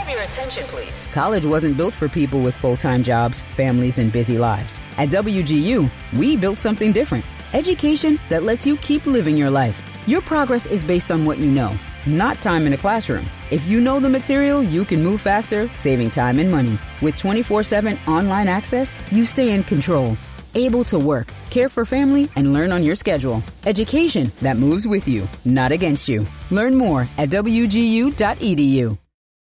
have your attention, please? College wasn't built for people with full-time jobs, families, and busy lives. At WGU, we built something different. Education that lets you keep living your life. Your progress is based on what you know, not time in a classroom. If you know the material, you can move faster, saving time and money. With 24/7 online access, you stay in control, able to work, care for family, and learn on your schedule. Education that moves with you, not against you. Learn more at WGU.edu.